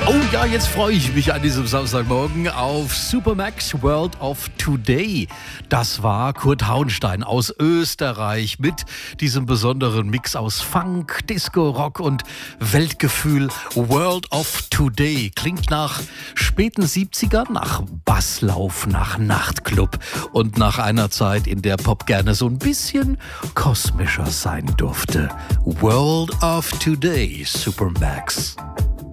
Oh ja, jetzt freue ich mich an diesem Samstagmorgen auf Supermax World of Today. Das war Kurt Hauenstein aus Österreich mit diesem besonderen Mix aus Funk, Disco, Rock und Weltgefühl. World of Today klingt nach späten 70er, nach Basslauf, nach Nachtclub und nach einer Zeit, in der Pop gerne so ein bisschen kosmischer sein durfte. World of Today, Supermax.